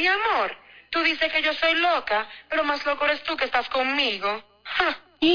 Mi amor, tú dices que yo soy loca, pero más loco eres tú que estás conmigo. Ja.